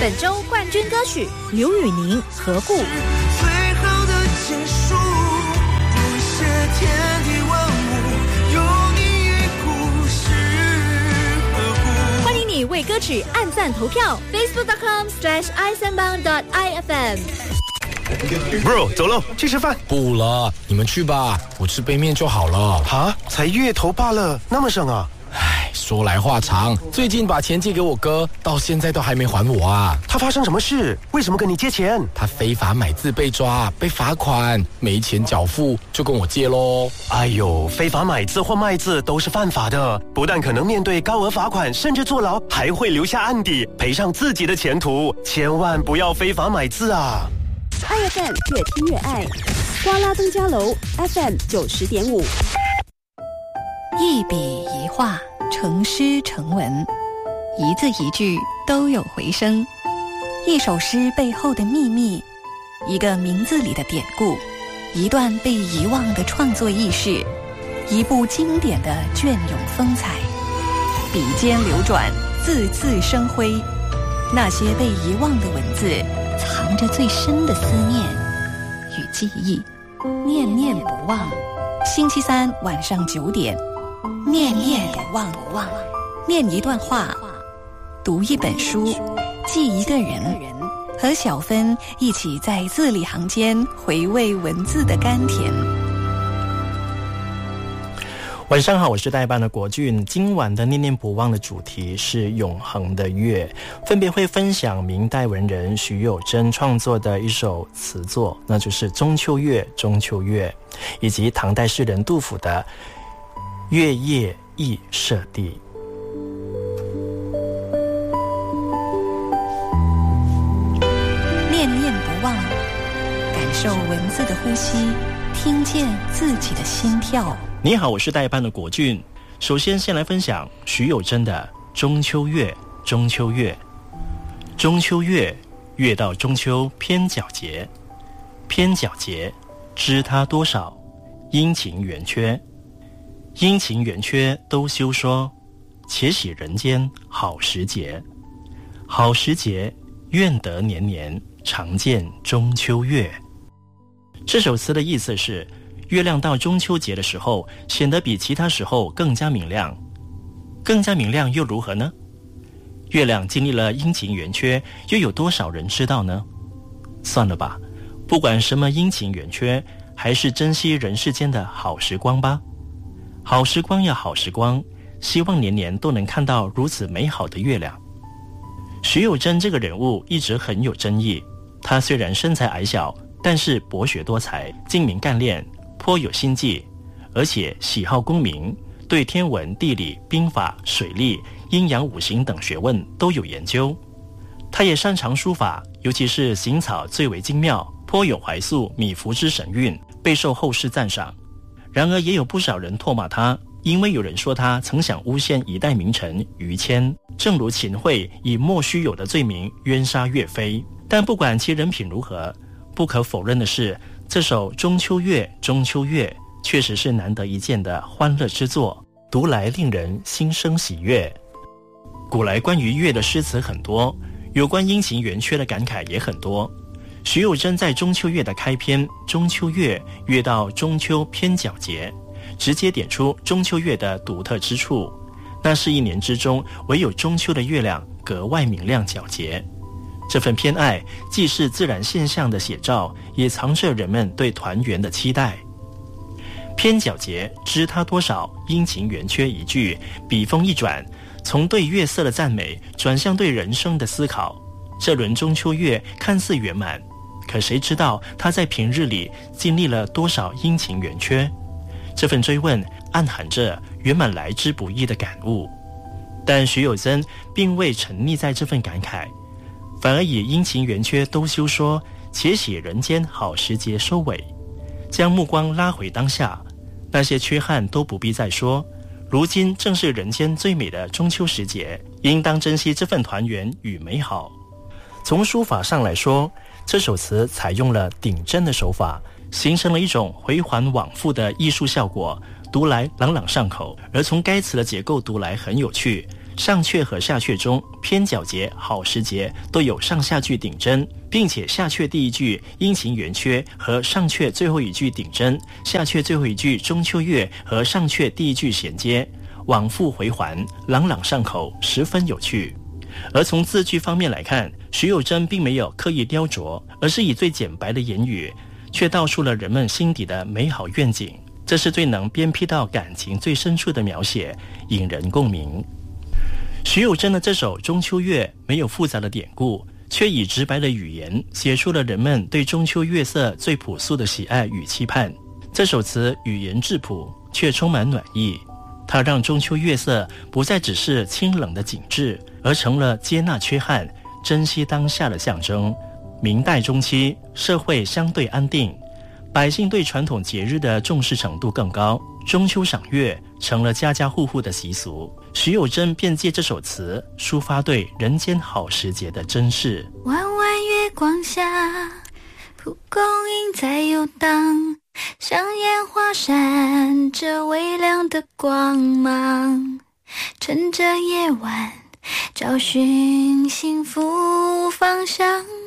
本周冠军歌曲刘宇宁《何故》。 最好的结束，不写天地万物，有你于故事何故。 欢迎你为歌曲按赞投票 facebook.com/isanbang.ifm。 Bro， 走喽，去吃饭。 不了，你们去吧，我吃杯面就好了。 哈，才月头罢了，那么省啊？ 唉，说来话长，最近把钱借给我哥，到现在都还没还我啊。 他发生什么事？为什么跟你借钱？ 他非法买字被抓，被罚款，没钱缴付，就跟我借咯。 哎呦，非法买字或卖字都是犯法的，不但可能面对高额罚款，甚至坐牢，还会留下案底，赔上自己的前途。千万不要非法买字啊 ！IFM 越听越爱，瓜拉登嘉楼 FM 90.5。 一笔一画，成诗成文，一字一句都有回声。一首诗背后的秘密，一个名字里的典故，一段被遗忘的创作轶事，一部经典的隽永风采。笔尖流转，字字生辉。那些被遗忘的文字，藏着最深的思念与记忆，念念不忘。星期三晚上9点，念念不忘，念一段话，读一本书，记一个人，和小芬一起在字里行间回味文字的甘甜。 晚上好，我是代班的国俊。今晚的念念不忘的主题是永恒的月，分别会分享明代文人徐有贞创作的一首词作，那就是中秋月中秋月，以及唐代诗人杜甫的月夜忆舍弟。 念念不忘，感受文字的呼吸，听见自己的心跳。 你好，我是代班的国俊。首先来分享徐有贞的中秋月中秋月。中秋月，月到中秋偏皎洁，偏皎洁，知他多少，阴晴圆缺。阴晴圆缺都休说，且喜人间好时节。好时节，愿得年年常见中秋月。这首词的意思是，月亮到中秋节的时候，显得比其他时候更加明亮。更加明亮又如何呢？月亮经历了阴晴圆缺，又有多少人知道呢？算了吧，不管什么阴晴圆缺，还是珍惜人世间的好时光吧。好时光呀好时光，希望年年都能看到如此美好的月亮。徐有贞这个人物一直很有争议，他虽然身材矮小，但是博学多才，精明干练，颇有心计，而且喜好功名，对天文、地理、兵法、水利、阴阳五行等学问都有研究。他也擅长书法，尤其是行草最为精妙，颇有怀素、米芾之神韵，备受后世赞赏。然而也有不少人唾骂他，因为有人说他曾想诬陷一代名臣于谦，正如秦桧以莫须有的罪名冤杀岳飞。但不管其人品如何，不可否认的是，这首中秋月中秋月确实是难得一见的欢乐之作，读来令人心生喜悦。古来关于月的诗词很多，有关阴晴圆缺的感慨也很多。徐有贞在中秋月的开篇中秋月，月到中秋偏皎洁，直接点出中秋月的独特之处，那是一年之中唯有中秋的月亮格外明亮皎洁。这份偏爱既是自然现象的写照，也藏着人们对团圆的期待。偏皎洁，知他多少，阴晴圆缺一句，笔锋一转，从对月色的赞美转向对人生的思考。这轮中秋月看似圆满，可谁知道他在平日里经历了多少阴晴圆缺？这份追问暗含着圆满来之不易的感悟。但徐有贞并未沉溺在这份感慨，反而以阴晴圆缺都休说，且喜人间好时节收尾，将目光拉回当下，那些缺憾都不必再说。如今正是人间最美的中秋时节，应当珍惜这份团圆与美好。从书法上来说，这首词采用了顶针的手法，形成了一种回环往复的艺术效果，读来朗朗上口。而从该词的结构读来很有趣， 上阙和下阙中偏皎节、好时节都有上下句顶针，并且下阙第一句阴晴圆缺和上阙最后一句顶针，下阙最后一句中秋月和上阙第一句衔接，往复回环，朗朗上口，十分有趣。而从字句方面来看，徐有贞并没有刻意雕琢，而是以最简白的言语，却道出了人们心底的美好愿景。这是最能鞭辟到感情最深处的描写，引人共鸣。徐有贞的这首《中秋月》没有复杂的典故，却以直白的语言写出了人们对中秋月色最朴素的喜爱与期盼。这首词语言质朴，却充满暖意。它让中秋月色不再只是清冷的景致，而成了接纳缺憾、珍惜当下的象征。明代中期，社会相对安定，百姓对传统节日的重视程度更高，中秋赏月成了家家户户的习俗。徐有贞便借这首词抒发对人间好时节的珍视。 弯弯月光下，蒲公英在游荡，像烟花闪着微亮的光芒，趁着夜晚找寻幸福方向。